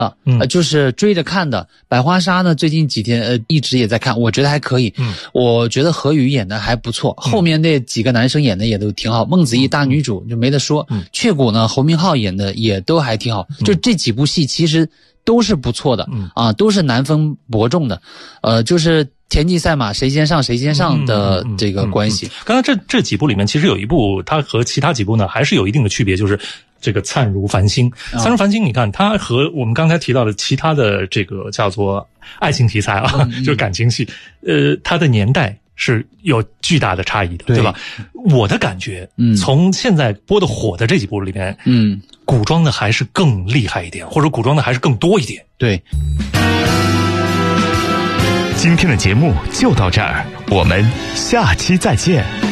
就是追着看的。百花杀呢，最近几天一直也在看，我觉得还可以。我觉得何宇演的还不错，后面那几个男生演的也都挺好。孟子义大女主就没得说，雀谷呢，侯明昊演的也都还挺好。就这几部戏其实都是不错的，都是难分伯仲的，就是田忌赛马谁先上的这个关系。 刚才这几部里面，其实有一部它和其他几部呢还是有一定的区别，就是这个灿如繁星。灿如繁星，你看它和我们刚才提到的其他的这个叫做爱情题材啊，就是感情戏，它的年代是有巨大的差异的，对吧？我的感觉，从现在播的火的这几部里面，古装的还是更厉害一点，或者古装的还是更多一点。 对。 今天的节目就到这儿，我们下期再见。